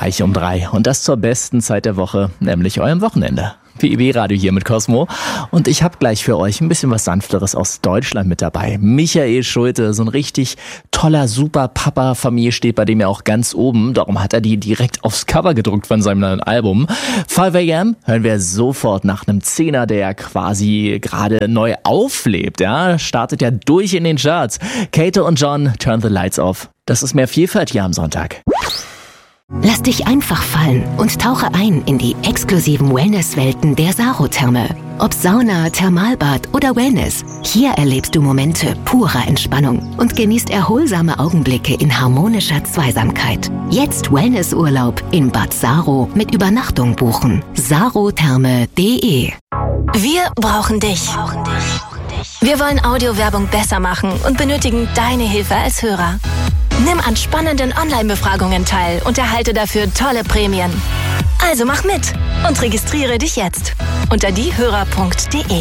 gleich um 3 und das zur besten Zeit der Woche, nämlich eurem Wochenende. BB Radio hier mit Cosmo und ich habe gleich für euch ein bisschen was Sanfteres aus Deutschland mit dabei. Michael Schulte, so ein richtig toller Super-Papa-Familie steht bei dem ja auch ganz oben, darum hat er die direkt aufs Cover gedruckt von seinem neuen Album. 5 AM hören wir sofort nach einem Zehner, der quasi gerade neu auflebt, ja, startet ja durch in den Charts. Kate und John, Turn the Lights Off. Das ist mehr Vielfalt hier am Sonntag. Lass dich einfach fallen und tauche ein in die exklusiven Wellness-Welten der Saro-Therme. Ob Sauna, Thermalbad oder Wellness, hier erlebst du Momente purer Entspannung und genießt erholsame Augenblicke in harmonischer Zweisamkeit. Jetzt Wellnessurlaub in Bad Saro mit Übernachtung buchen. sarotherme.de. Wir brauchen dich. Wir wollen Audiowerbung besser machen und benötigen deine Hilfe als Hörer. Nimm an spannenden Online-Befragungen teil und erhalte dafür tolle Prämien. Also mach mit und registriere dich jetzt unter diehörer.de.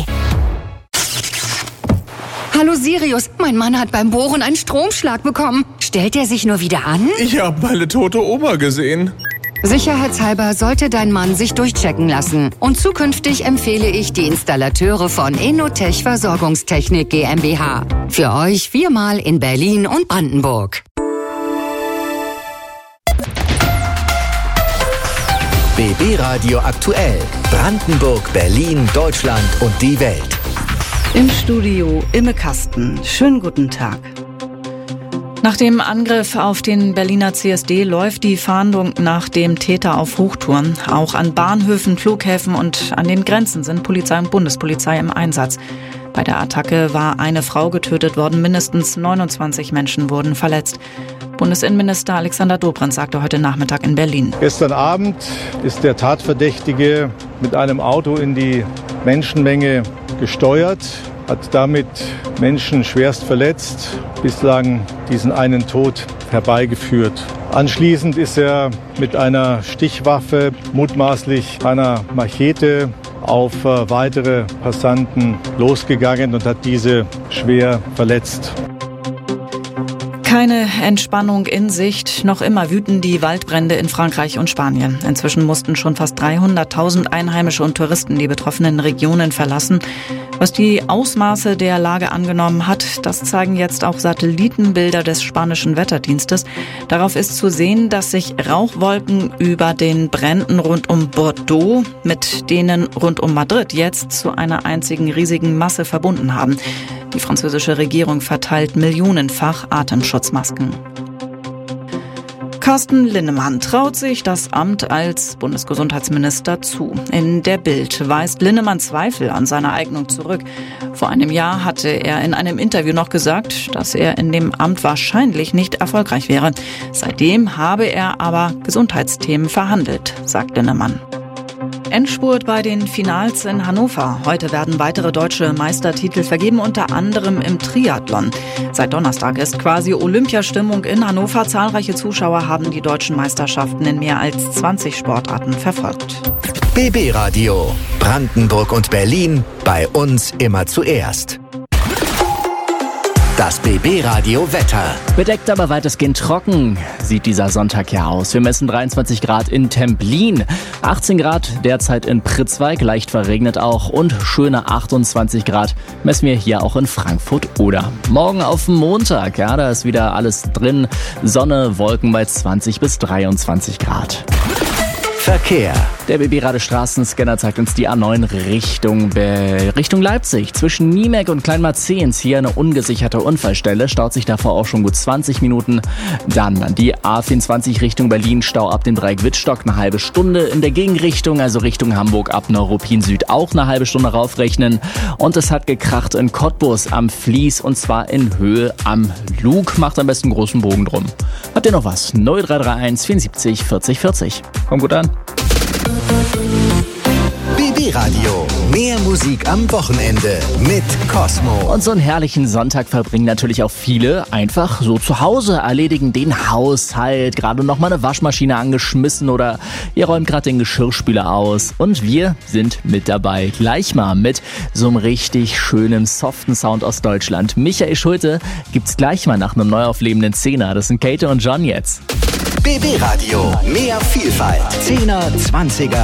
Hallo Sirius, mein Mann hat beim Bohren einen Stromschlag bekommen. Stellt er sich nur wieder an? Ich habe meine tote Oma gesehen. Sicherheitshalber sollte dein Mann sich durchchecken lassen. Und zukünftig empfehle ich die Installateure von Enotech Versorgungstechnik GmbH. Für euch 4-mal in Berlin und Brandenburg. BB Radio aktuell. Brandenburg, Berlin, Deutschland und die Welt. Im Studio Imme Kasten. Schönen guten Tag. Nach dem Angriff auf den Berliner CSD läuft die Fahndung nach dem Täter auf Hochtouren. Auch an Bahnhöfen, Flughäfen und an den Grenzen sind Polizei und Bundespolizei im Einsatz. Bei der Attacke war eine Frau getötet worden, mindestens 29 Menschen wurden verletzt. Bundesinnenminister Alexander Dobrindt sagte heute Nachmittag in Berlin. Gestern Abend ist der Tatverdächtige mit einem Auto in die Menschenmenge gesteuert, hat damit Menschen schwerst verletzt, bislang diesen einen Tod herbeigeführt. Anschließend ist er mit einer Stichwaffe, mutmaßlich einer Machete, auf weitere Passanten losgegangen und hat diese schwer verletzt. Keine Entspannung in Sicht. Noch immer wüten die Waldbrände in Frankreich und Spanien. Inzwischen mussten schon fast 300.000 Einheimische und Touristen die betroffenen Regionen verlassen. Was die Ausmaße der Lage angenommen hat, das zeigen jetzt auch Satellitenbilder des spanischen Wetterdienstes. Darauf ist zu sehen, dass sich Rauchwolken über den Bränden rund um Bordeaux mit denen rund um Madrid jetzt zu einer einzigen riesigen Masse verbunden haben. Die französische Regierung verteilt millionenfach Atemschutzmasken. Carsten Linnemann traut sich das Amt als Bundesgesundheitsminister zu. In der Bild weist Linnemann Zweifel an seiner Eignung zurück. Vor einem Jahr hatte er in einem Interview noch gesagt, dass er in dem Amt wahrscheinlich nicht erfolgreich wäre. Seitdem habe er aber Gesundheitsthemen verhandelt, sagt Linnemann. Endspurt bei den Finals in Hannover. Heute werden weitere deutsche Meistertitel vergeben, unter anderem im Triathlon. Seit Donnerstag ist quasi Olympiastimmung in Hannover. Zahlreiche Zuschauer haben die deutschen Meisterschaften in mehr als 20 Sportarten verfolgt. BB Radio. Brandenburg und Berlin. Bei uns immer zuerst. Das BB Radio Wetter. Bedeckt, aber weitestgehend trocken sieht dieser Sonntag ja aus. Wir messen 23 Grad in Templin, 18 Grad derzeit in Pritzwalk, leicht verregnet auch und schöne 28 Grad messen wir hier auch in Frankfurt-Oder. Morgen auf Montag, ja, da ist wieder alles drin. Sonne, Wolken bei 20 bis 23 Grad. Verkehr. Der BB Radio Straßenscanner zeigt uns die A9 Richtung Leipzig. Zwischen Niemek und Kleinmarzehns hier eine ungesicherte Unfallstelle. Staut sich davor auch schon gut 20 Minuten. Dann die A24 Richtung Berlin. Stau ab dem Dreieck Wittstock eine halbe Stunde. In der Gegenrichtung, also Richtung Hamburg ab Neuruppin Süd auch eine halbe Stunde raufrechnen. Und es hat gekracht in Cottbus am Fließ und zwar in Höhe am Lug. Macht am besten einen großen Bogen drum. Habt ihr noch was? 0331 74 40 40. Kommt gut an. BB Radio. Mehr Musik am Wochenende mit Cosmo. Und so einen herrlichen Sonntag verbringen natürlich auch viele einfach so zu Hause, erledigen den Haushalt, gerade noch mal eine Waschmaschine angeschmissen oder ihr räumt gerade den Geschirrspüler aus. Und wir sind mit dabei, gleich mal mit so einem richtig schönen, soften Sound aus Deutschland. Michael Schulte gibt's gleich mal nach einem neu auflebenden Zehner. Das sind Kate und John jetzt. BB Radio. Mehr Vielfalt. 10er, 20er,